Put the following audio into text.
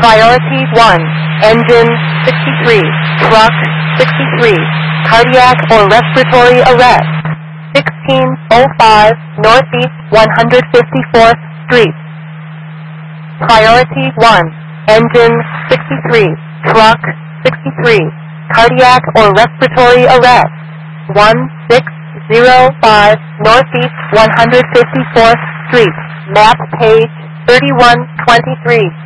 Priority 1, engine 63, truck 63, cardiac or respiratory arrest. 1605 Northeast 154th Street. Priority 1, engine 63, truck 63, cardiac or respiratory arrest. 1605 Northeast 154th Street. Map page 3123.